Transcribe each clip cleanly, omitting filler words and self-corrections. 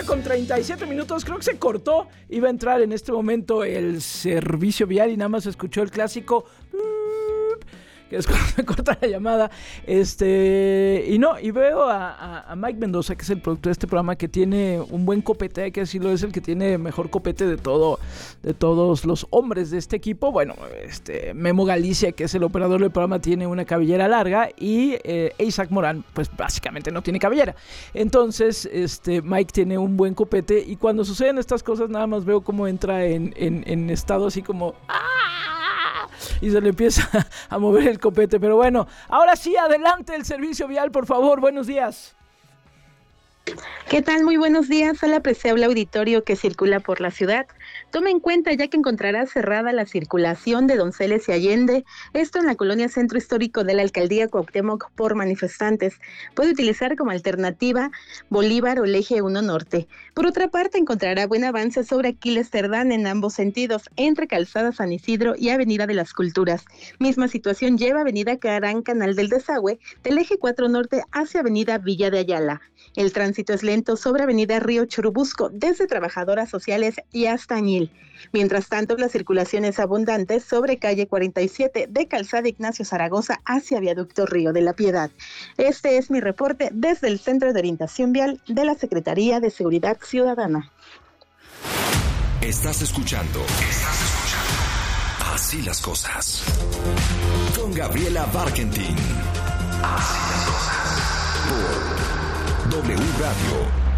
con 37 minutos, creo que se cortó. Iba a entrar en este momento el servicio vial y nada más escuchó el clásico que es cuando se corta la llamada. Y veo a Mike Mendoza, que es el productor de este programa, que tiene un buen copete, hay que decirlo, es el que tiene mejor copete de todos los hombres de este equipo. Bueno, Memo Galicia, que es el operador del programa, tiene una cabellera larga, y Isaac Morán, pues básicamente no tiene cabellera. Entonces, Mike tiene un buen copete, y cuando suceden estas cosas, nada más veo cómo entra en estado así como y se le empieza a mover el copete. Pero bueno, ahora sí, adelante el servicio vial, por favor. Buenos días. ¿Qué tal? Muy buenos días al apreciable auditorio que circula por la ciudad. Tome en cuenta ya que encontrará cerrada la circulación de Donceles y Allende, esto en la colonia Centro Histórico de la Alcaldía Cuauhtémoc, por manifestantes. Puede utilizar como alternativa Bolívar o el Eje 1 Norte. Por otra parte, encontrará buen avance sobre Aquiles Cerdán en ambos sentidos, entre Calzada San Isidro y Avenida de las Culturas. Misma situación lleva Avenida Carán Canal del Desagüe del Eje 4 Norte hacia Avenida Villa de Ayala. El tránsito es lento sobre Avenida Río Churubusco, desde Trabajadoras Sociales y hasta Añil. Mientras tanto, la circulación es abundante sobre calle 47 de Calzada Ignacio Zaragoza hacia Viaducto Río de la Piedad. Este es mi reporte desde el Centro de Orientación Vial de la Secretaría de Seguridad Ciudadana. Estás escuchando Así las cosas con Gabriela Barkentin. Así las cosas por W Radio.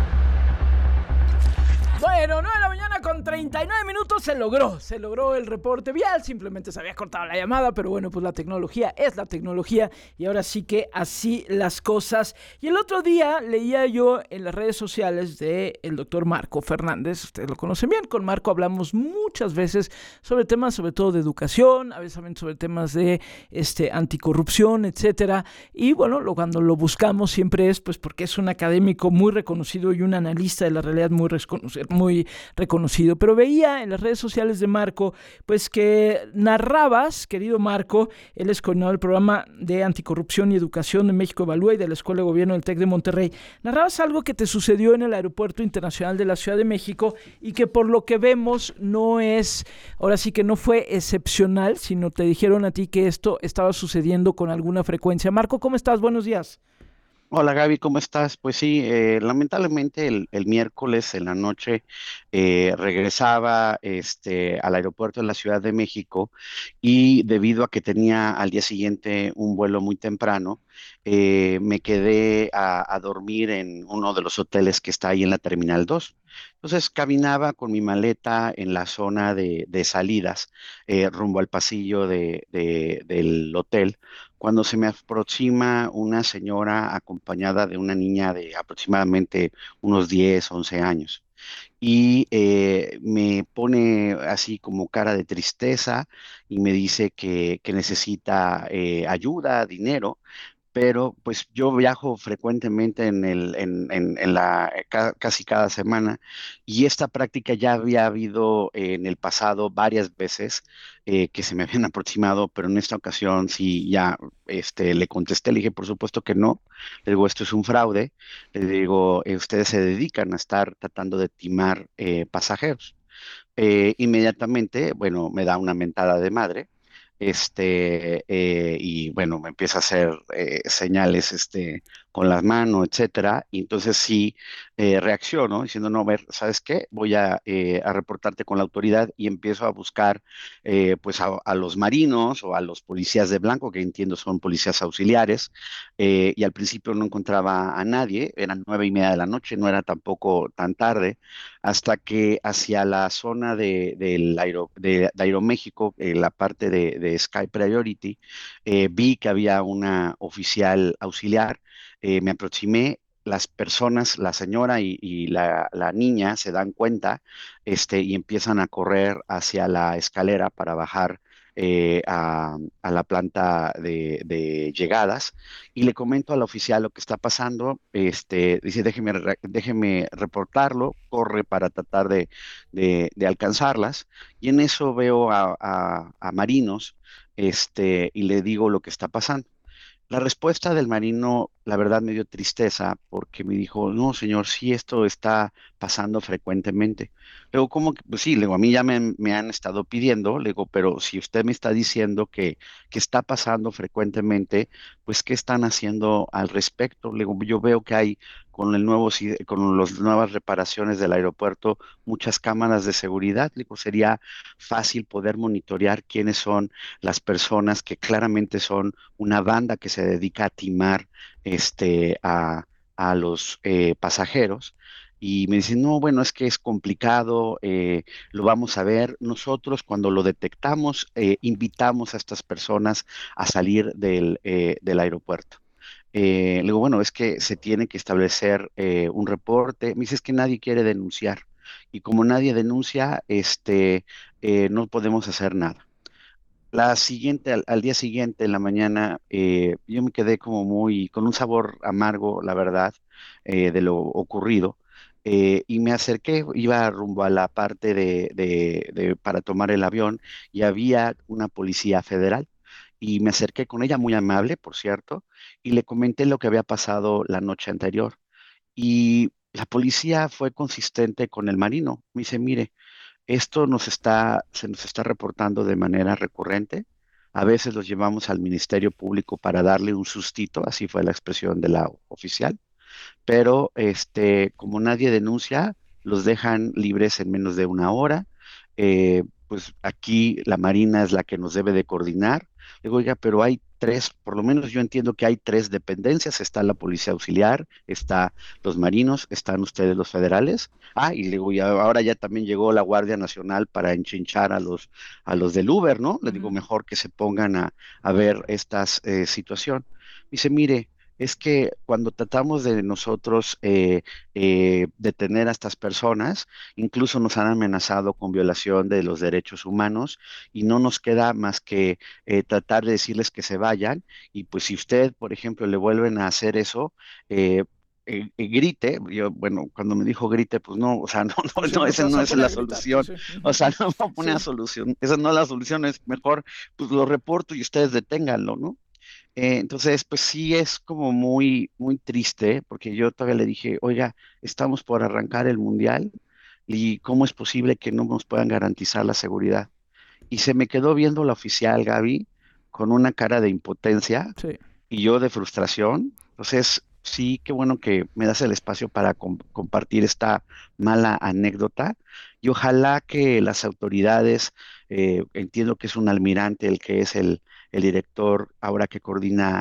Bueno, 9 de la mañana con 39 minutos, se logró el reporte vial, simplemente se había cortado la llamada, pero bueno, pues la tecnología es la tecnología, y ahora sí que así las cosas. Y el otro día leía yo en las redes sociales de el doctor Marco Fernández, ustedes lo conocen bien, con Marco hablamos muchas veces sobre temas, sobre todo de educación, a veces sobre temas de anticorrupción, etcétera, y bueno, cuando lo buscamos siempre es pues porque es un académico muy reconocido y un analista de la realidad muy reconocido, pero veía en las redes sociales de Marco, pues que narrabas, querido Marco, él es coordinador del programa de anticorrupción y educación de México Evalúa y de la Escuela de Gobierno del TEC de Monterrey, narrabas algo que te sucedió en el Aeropuerto Internacional de la Ciudad de México y que por lo que vemos no es, ahora sí que no fue excepcional, sino te dijeron a ti que esto estaba sucediendo con alguna frecuencia. Marco, ¿cómo estás? Buenos días. Hola Gaby, ¿cómo estás? Pues sí, lamentablemente el miércoles en la noche regresaba al aeropuerto de la Ciudad de México, y debido a que tenía al día siguiente un vuelo muy temprano, me quedé a dormir en uno de los hoteles que está ahí en la Terminal 2. Entonces caminaba con mi maleta en la zona de salidas, rumbo al pasillo del hotel, cuando se me aproxima una señora acompañada de una niña de aproximadamente unos 10, 11 años. Y me pone así como cara de tristeza y me dice que necesita ayuda, dinero. Pero pues yo viajo frecuentemente casi cada semana, y esta práctica ya había habido en el pasado varias veces, que se me habían aproximado, pero en esta ocasión sí ya le contesté, le dije por supuesto que no, le digo esto es un fraude, le digo ustedes se dedican a estar tratando de timar pasajeros. Inmediatamente, bueno, me da una mentada de madre, y bueno, me empieza a hacer señales, con las manos, etcétera, y entonces sí, reacciono diciendo, no, a ver, ¿sabes qué? Voy a reportarte con la autoridad, y empiezo a buscar, pues a los marinos o a los policías de blanco, que entiendo son policías auxiliares, y al principio no encontraba a nadie, eran 9:30 de la noche, no era tampoco tan tarde, hasta que hacia la zona de Aeroméxico, la parte de Sky Priority, vi que había una oficial auxiliar, me aproximé. Las personas, la señora y la niña se dan cuenta, y empiezan a correr hacia la escalera para bajar a la planta de llegadas, y le comento a la oficial lo que está pasando. Dice, déjeme reportarlo, corre para tratar de alcanzarlas, y en eso veo a marinos, y le digo lo que está pasando. La respuesta del marino, la verdad me dio tristeza porque me dijo, no, señor, sí, esto está pasando frecuentemente. Luego, ¿cómo que? Pues sí, luego a mí ya me han estado pidiendo, le digo, pero si usted me está diciendo que está pasando frecuentemente, pues ¿qué están haciendo al respecto? Le digo, yo veo que hay con el nuevo, con las nuevas reparaciones del aeropuerto, muchas cámaras de seguridad. Le digo, sería fácil poder monitorear quiénes son las personas que claramente son una banda que se dedica a timar a los pasajeros. Y me dicen, no, bueno, es que es complicado, lo vamos a ver. Nosotros cuando lo detectamos, invitamos a estas personas a salir del aeropuerto. Le digo, bueno, es que se tiene que establecer un reporte. Me dice, es que nadie quiere denunciar. Y como nadie denuncia, no podemos hacer nada. Al día siguiente, en la mañana, yo me quedé como con un sabor amargo, la verdad, de lo ocurrido. Y me acerqué, iba rumbo a la parte para tomar el avión y había una policía federal. Y me acerqué con ella, muy amable, por cierto, y le comenté lo que había pasado la noche anterior. Y la policía fue consistente con el marino. Me dice, mire, esto se nos está reportando de manera recurrente. A veces los llevamos al Ministerio Público para darle un sustito, así fue la expresión de la oficial, pero como nadie denuncia, los dejan libres en menos de una hora. Pues aquí la Marina es la que nos debe de coordinar. Le digo, oiga, pero hay tres, por lo menos yo entiendo que hay tres dependencias. Está la Policía Auxiliar, está los marinos, están ustedes los federales. Ah, y le digo, y ahora ya también llegó la Guardia Nacional para enchinchar a los del Uber, ¿no? Le digo, Ujú. mejor que se pongan a ver esta situación. Dice, mire, es que cuando tratamos de nosotros detener a estas personas, incluso nos han amenazado con violación de los derechos humanos y no nos queda más que tratar de decirles que se vayan. Y pues si usted, por ejemplo, le vuelven a hacer eso, grite. Yo, bueno, cuando me dijo grite, pues no, o sea, no, no, Pues sí, no, no te esa vas no a es poner la a gritar, pues solución. sí. O Ujú. sea, no vamos a poner a Sí. solución. Esa no es la solución, es mejor, pues lo reporto y ustedes deténganlo, ¿no? Entonces, pues sí es como muy, muy triste, porque yo todavía le dije, oiga, estamos por arrancar el mundial y cómo es posible que no nos puedan garantizar la seguridad. Y se me quedó viendo la oficial Gaby con una cara de impotencia Sí. y yo de frustración. Entonces, sí, qué bueno que me das el espacio para compartir esta mala anécdota y ojalá que las autoridades, entiendo que es un almirante el que es el director ahora que coordina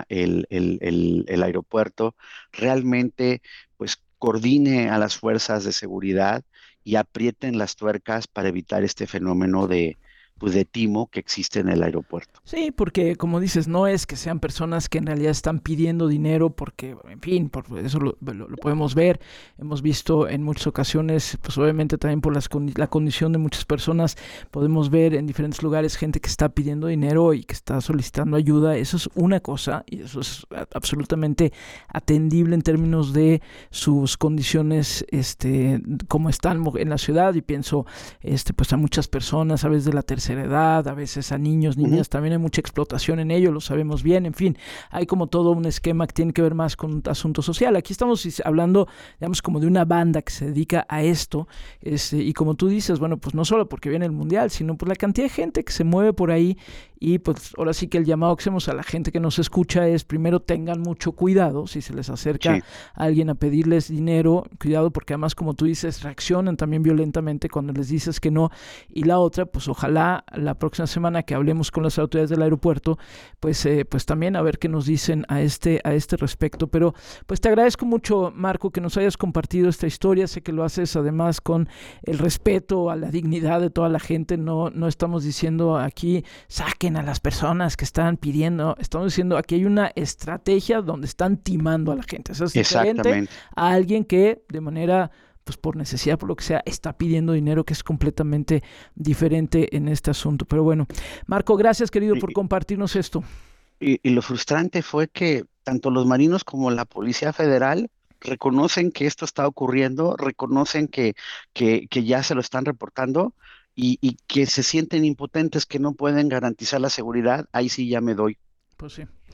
el aeropuerto, realmente pues coordine a las fuerzas de seguridad y aprieten las tuercas para evitar este fenómeno pues, de timo que existe en el aeropuerto. Sí, porque como dices, no es que sean personas que en realidad están pidiendo dinero porque, en fin, por eso lo podemos ver. Hemos visto en muchas ocasiones, pues obviamente también por la condición de muchas personas, podemos ver en diferentes lugares gente que está pidiendo dinero y que está solicitando ayuda. Eso es una cosa y eso es absolutamente atendible en términos de sus condiciones, como están en la ciudad. Y pienso, pues a muchas personas, a veces de la tercera edad, a veces a niños, Ujú. niñas, también hay mucha explotación en ello, lo sabemos bien. En fin, hay como todo un esquema que tiene que ver más con un asunto social. Aquí estamos hablando, digamos, como de una banda que se dedica a esto, y como tú dices, bueno, pues no solo porque viene el mundial, sino por la cantidad de gente que se mueve por ahí. Y pues ahora sí que el llamado que hacemos a la gente que nos escucha es: primero, tengan mucho cuidado si se les acerca Sí, a alguien a pedirles dinero, cuidado, porque además, como tú dices, reaccionan también violentamente cuando les dices que no. Y la otra, pues ojalá la próxima semana que hablemos con las autoridades del aeropuerto, pues también a ver qué nos dicen a este respecto. Pero pues te agradezco mucho, Marco, que nos hayas compartido esta historia. Sé que lo haces además con el respeto a la dignidad de toda la gente. No estamos diciendo aquí saquen a las personas que están pidiendo, estamos diciendo aquí hay una estrategia donde están timando a la gente. Eso es diferente exactamente. a alguien que de manera, pues por necesidad, por lo que sea, está pidiendo dinero, que es completamente diferente en este asunto. Pero bueno, Marco, gracias, querido, por Y, compartirnos esto. y lo frustrante fue que tanto los marinos como la Policía Federal reconocen que esto está ocurriendo, reconocen que ya se lo están reportando y que se sienten impotentes, que no pueden garantizar la seguridad. Ahí sí ya me doy. Pues sí.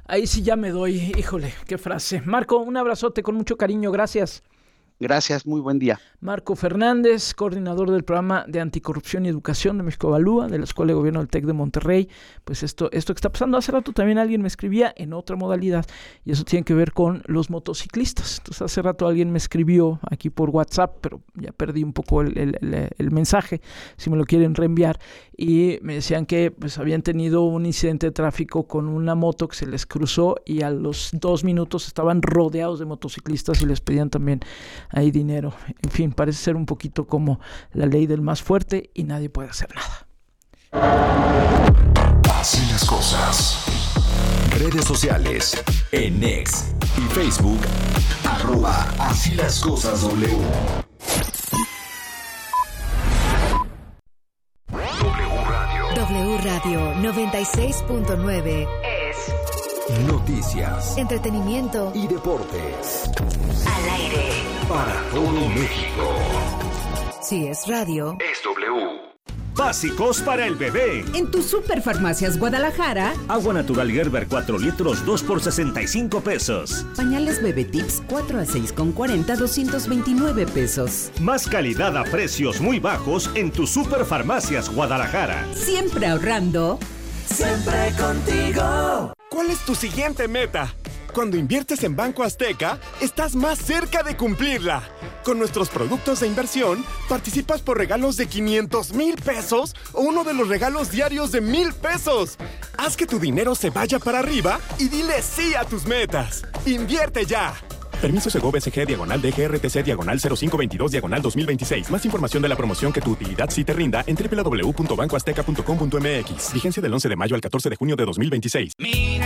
Ahí sí ya me doy, híjole, qué frase. Marco, un abrazote con mucho cariño, gracias. Gracias, muy buen día. Marco Fernández, coordinador del programa de Anticorrupción y Educación de México Evalúa, de la Escuela de Gobierno del TEC de Monterrey. Pues esto que está pasando, hace rato también alguien me escribía en otra modalidad, y eso tiene que ver con los motociclistas. Entonces hace rato alguien me escribió aquí por WhatsApp, pero ya perdí un poco el mensaje, si me lo quieren reenviar, y me decían que pues habían tenido un incidente de tráfico con una moto que se les cruzó, y a los 2 minutos estaban rodeados de motociclistas y les pedían también ahí dinero. En fin, parece ser un poquito como la ley del más fuerte y nadie puede hacer nada. Así las cosas. Redes sociales en X y Facebook @Así las cosas W. W Radio 96.9 es Noticias, entretenimiento y deportes al aire. para todo México. Si es radio, Es W. Básicos para el bebé. En tu Superfarmacias Guadalajara, Agua natural Gerber 4 litros, 2 por 65 pesos. pañales Bebé Tips 4 a 6,40, 229 pesos. Más calidad a precios muy bajos en tu Superfarmacias Guadalajara. Siempre ahorrando. Siempre contigo. ¿Cuál es tu siguiente meta? Cuando inviertes en Banco Azteca, estás más cerca de cumplirla. Con nuestros productos de inversión, participas por regalos de 500,000 pesos o uno de los regalos diarios de 1,000 pesos. Haz que tu dinero se vaya para arriba y dile sí a tus metas. ¡Invierte ya! Permiso Segov SG /DGRTC /0522/2026. Más información de la promoción que tu utilidad sí te rinda en www.bancoazteca.com.mx. Vigencia del 11 de mayo al 14 de junio de 2026.